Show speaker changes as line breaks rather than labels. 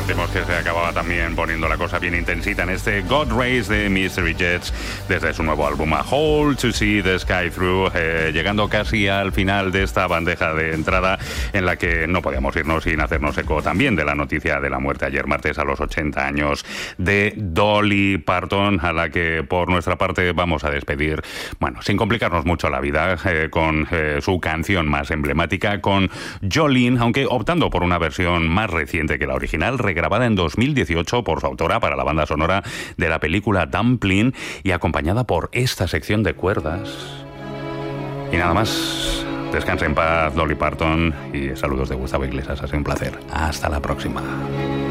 Sentimos que se acababa también poniendo la cosa bien intensita en este God Race de Mystery Jets desde su nuevo álbum A Hole to See the Sky Through, llegando casi al final de esta bandeja de entrada en la que no podíamos irnos sin hacernos eco también de la noticia de la muerte ayer martes a los 80 años de Dolly Parton, a la que por nuestra parte vamos a despedir, bueno, sin complicarnos mucho la vida, con su canción más emblemática, con Jolene, aunque optando por una versión más reciente que la original, regrabada en 2018 por su autora para la banda sonora de la película Dumpling y acompañada por esta sección de cuerdas. Y nada más, descansa en paz Dolly Parton y saludos de Gustavo Iglesias, ha sido un placer. Hasta la próxima.